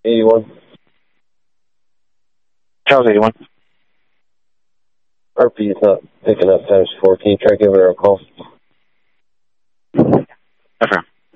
81. How's 81? RP is not picking up times 4. Can you try giving her a call? Okay.